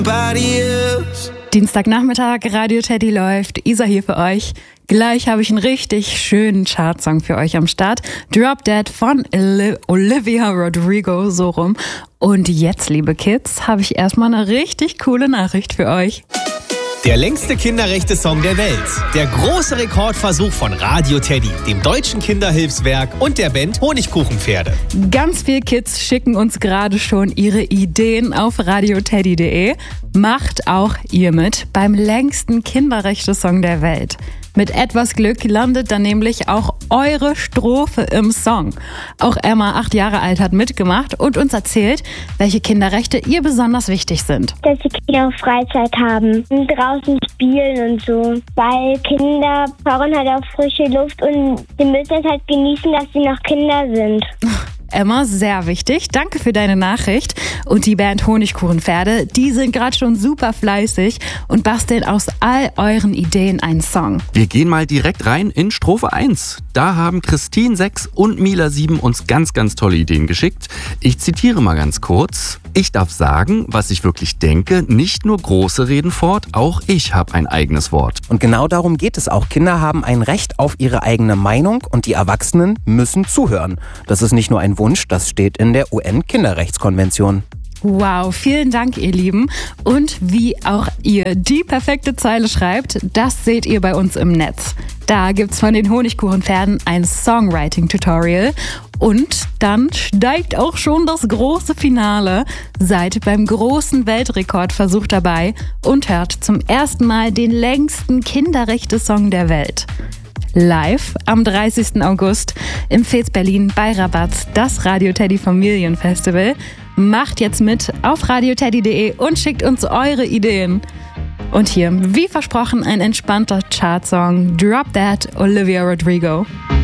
Dienstagnachmittag, Radio Teddy läuft, Isa hier für euch. Gleich habe ich einen richtig schönen Chartsong für euch am Start. Drop Dead von Olivia Rodrigo, so rum. Und jetzt, liebe Kids, habe ich erstmal eine richtig coole Nachricht für euch. Der längste Kinderrechte-Song der Welt. Der große Rekordversuch von Radio Teddy, dem Deutschen Kinderhilfswerk und der Band Honigkuchenpferde. Ganz viele Kids schicken uns gerade schon ihre Ideen auf radioteddy.de. Macht auch ihr mit beim längsten Kinderrechte-Song der Welt. Mit etwas Glück landet dann nämlich auch eure Strophe im Song. Auch Emma, 8 Jahre alt, hat mitgemacht und uns erzählt, welche Kinderrechte ihr besonders wichtig sind. Dass die Kinder auch Freizeit haben und draußen spielen und so. Weil Kinder brauchen halt auch frische Luft und sie müssen es halt genießen, dass sie noch Kinder sind. Emma, sehr wichtig. Danke für deine Nachricht. Und die Band Honigkuchenpferde, die sind gerade schon super fleißig und basteln aus all euren Ideen einen Song. Wir gehen mal direkt rein in Strophe 1. Da haben Christine 6 und Mila 7 uns ganz, ganz tolle Ideen geschickt. Ich zitiere mal ganz kurz. Ich darf sagen, was ich wirklich denke, nicht nur Große reden fort, auch ich habe ein eigenes Wort. Und genau darum geht es auch. Kinder haben ein Recht auf ihre eigene Meinung und die Erwachsenen müssen zuhören. Das ist nicht nur ein Wunsch, das steht in der UN-Kinderrechtskonvention. Wow, vielen Dank, ihr Lieben. Und wie auch ihr die perfekte Zeile schreibt, das seht ihr bei uns im Netz. Da gibt's von den Honigkuchenpferden ein Songwriting-Tutorial. Und dann steigt auch schon das große Finale. Seid beim großen Weltrekordversuch dabei und hört zum ersten Mal den längsten Kinderrechte-Song der Welt. Live am 30. August im Fez Berlin bei Rabatz, das Radio Teddy Familienfestival. Macht jetzt mit auf radioteddy.de und schickt uns eure Ideen. Und hier, wie versprochen, ein entspannter Chartsong. Drop That, Olivia Rodrigo.